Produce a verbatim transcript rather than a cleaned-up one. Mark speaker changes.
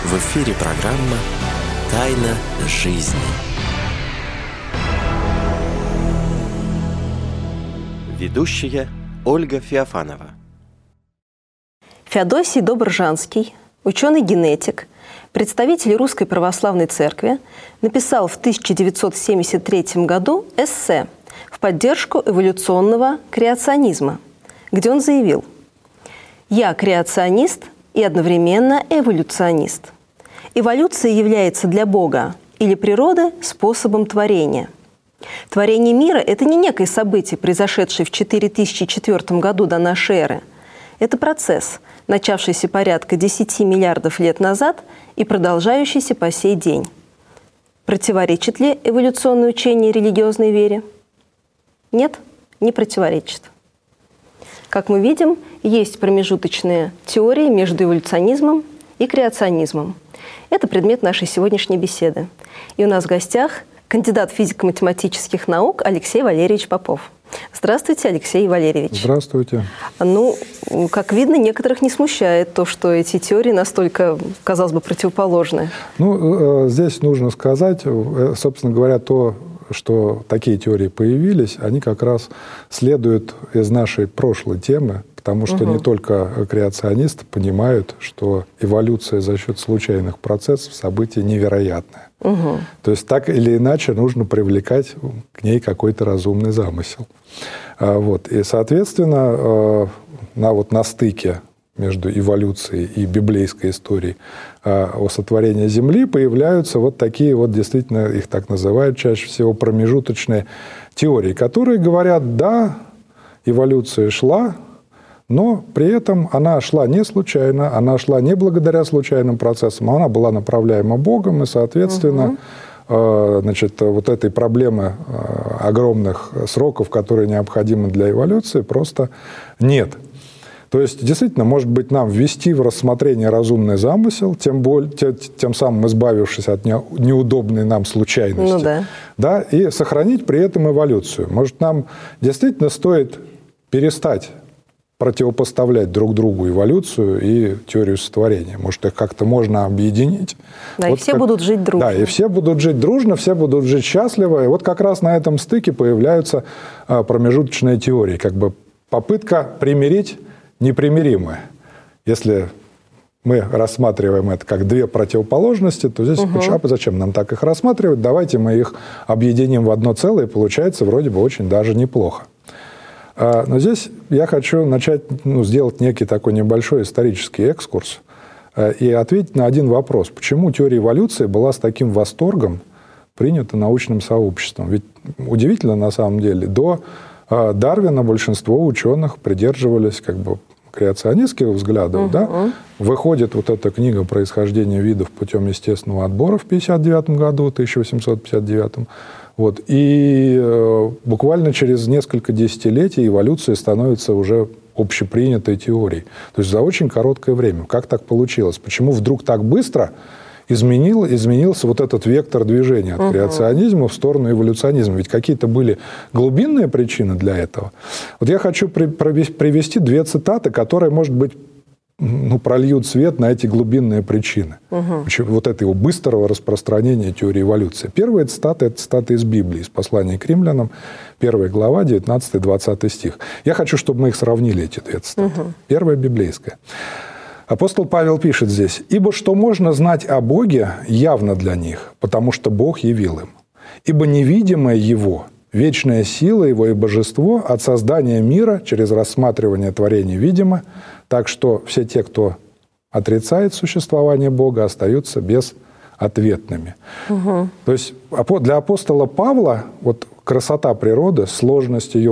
Speaker 1: В эфире программа «Тайна жизни». Ведущая Ольга Феофанова.
Speaker 2: Феодосий Добржанский, ученый-генетик, представитель Русской Православной Церкви, написал в тысяча девятьсот семьдесят третьем году эссе в поддержку эволюционного креационизма, где он заявил: «Я креационист и одновременно эволюционист. Эволюция является для Бога или природы способом творения. Творение мира – это не некое событие, произошедшее в четыре тысячи четвёртом году до нашей эры. Это процесс, начавшийся порядка десяти миллиардов лет назад и продолжающийся по сей день». Противоречит ли эволюционное учение религиозной вере? Нет, не противоречит. Как мы видим, есть промежуточные теории между эволюционизмом и креационизмом. Это предмет нашей сегодняшней беседы. И у нас в гостях кандидат физико-математических наук Алексей Валерьевич Попов. Здравствуйте, Алексей Валерьевич.
Speaker 3: Здравствуйте.
Speaker 2: Ну, как видно, некоторых не смущает то, что эти теории настолько, казалось бы, противоположны.
Speaker 3: Ну, здесь нужно сказать, собственно говоря, то, что такие теории появились, они как раз следуют из нашей прошлой темы, потому что угу. не только креационисты понимают, что эволюция за счет случайных процессов событие невероятное. Угу. То есть так или иначе нужно привлекать к ней какой-то разумный замысел. Вот. И, соответственно, на, вот, на стыке между эволюцией и библейской историей о сотворении Земли появляются вот такие вот, действительно, их так называют чаще всего, промежуточные теории, которые говорят: да, эволюция шла, но при этом она шла не случайно, она шла не благодаря случайным процессам, она была направляема Богом, и, соответственно, угу. значит, вот этой проблемы огромных сроков, которые необходимы для эволюции, просто нет. То есть, действительно, может быть, нам ввести в рассмотрение разумный замысел, тем, более, тем, тем самым избавившись от неудобной нам случайности, ну, да. Да, и сохранить при этом эволюцию. Может, нам действительно стоит перестать противопоставлять друг другу эволюцию и теорию сотворения. Может, их как-то можно объединить.
Speaker 2: Да,
Speaker 3: вот
Speaker 2: и все
Speaker 3: как...
Speaker 2: будут жить дружно.
Speaker 3: Да, и все будут жить дружно, все будут жить счастливо. И вот как раз на этом стыке появляются а, промежуточные теории. Как бы попытка примирить непримиримое. Если мы рассматриваем это как две противоположности, то здесь угу. а зачем нам так их рассматривать? Давайте мы их объединим в одно целое, и получается вроде бы очень даже неплохо. Но здесь я хочу начать, ну, сделать некий такой небольшой исторический экскурс и ответить на один вопрос. Почему теория эволюции была с таким восторгом принята научным сообществом? Ведь удивительно, на самом деле, до Дарвина большинство ученых придерживались как бы креационистских взглядов. Uh-huh. Да? Выходит вот эта книга «Происхождение видов путем естественного отбора» в пятьдесят девятом году, тысяча восемьсот пятьдесят девятом. Вот. И э, буквально через несколько десятилетий эволюция становится уже общепринятой теорией. То есть за очень короткое время. Как так получилось? Почему вдруг так быстро изменил, изменился вот этот вектор движения от uh-huh. креационизма в сторону эволюционизма? Ведь какие-то были глубинные причины для этого. Вот я хочу при, привести две цитаты, которые, может быть, ну, прольют свет на эти глубинные причины. Uh-huh. Вот этого быстрого распространения теории эволюции. Первая цитата – это цитата из Библии, из послания к римлянам, первая глава, девятнадцатый-двадцатый стих. Я хочу, чтобы мы их сравнили, эти две цитаты. Uh-huh. Первая библейская. Апостол Павел пишет здесь: «Ибо что можно знать о Боге, явно для них, потому что Бог явил им. Ибо невидимое Его, вечная сила Его и божество от создания мира через рассматривание творения видимо, так что все те, кто отрицает существование Бога, остаются безответными». Угу. То есть для апостола Павла вот красота природы, сложность ее